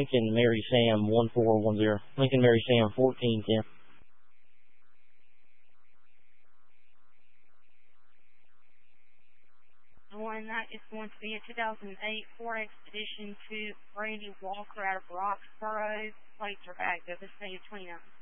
Lincoln Mary Sam 1410. Lincoln Mary Sam 1410. The one that is going to be a 2008 Ford Expedition to Brandy Walker out of Roxborough. Plates are active. It's saying 29.